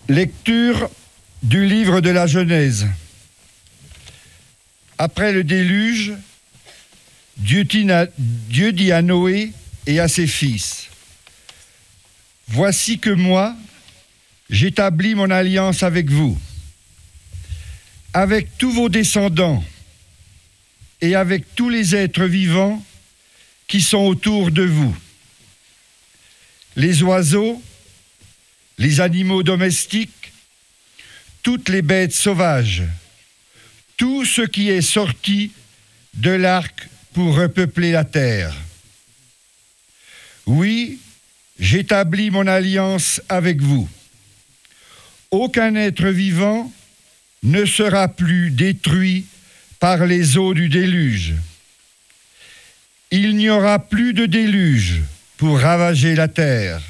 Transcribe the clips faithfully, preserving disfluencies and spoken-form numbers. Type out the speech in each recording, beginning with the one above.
Lecture du livre de la Genèse. Après le déluge, Dieu dit à Noé et à ses fils, « Voici que moi, j'établis mon alliance avec vous, avec tous vos descendants et avec tous les êtres vivants qui sont autour de vous, les oiseaux, les animaux domestiques, toutes les bêtes sauvages, tout ce qui est sorti de l'arc pour repeupler la terre. Oui, j'établis mon alliance avec vous. Aucun être vivant ne sera plus détruit par les eaux du déluge. Il n'y aura plus de déluge pour ravager la terre.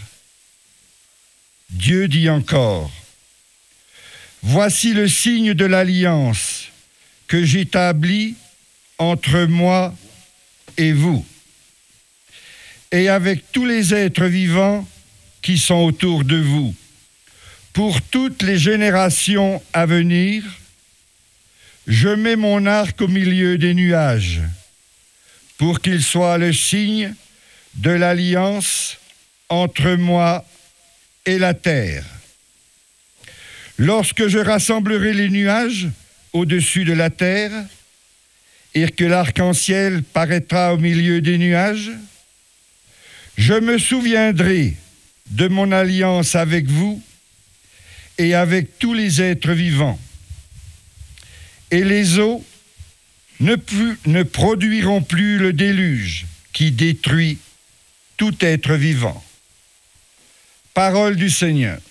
Dieu dit encore, « Voici le signe de l'alliance que j'établis entre moi et vous, et avec tous les êtres vivants qui sont autour de vous, pour toutes les générations à venir. Je mets mon arc au milieu des nuages, pour qu'il soit le signe de l'alliance entre moi et la terre. Lorsque je rassemblerai les nuages au-dessus de la terre, et que l'arc-en-ciel paraîtra au milieu des nuages, je me souviendrai de mon alliance avec vous et avec tous les êtres vivants. Et les eaux ne, plus, ne produiront plus le déluge qui détruit tout être vivant. » Parole du Seigneur.